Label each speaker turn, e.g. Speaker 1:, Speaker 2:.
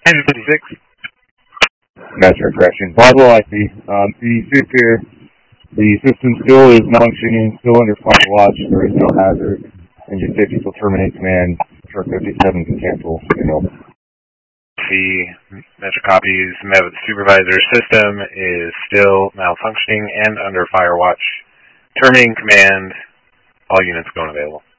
Speaker 1: 956.
Speaker 2: Metro, correction. Bravo IP. The fifth here, the system still is non-functioning, still under fire watch. There is no hazard. Engine 50 will terminate command. Truck 57 can cancel.
Speaker 1: The Metro copies. Supervisor system is still malfunctioning and under fire watch. Terminating command. All units going available.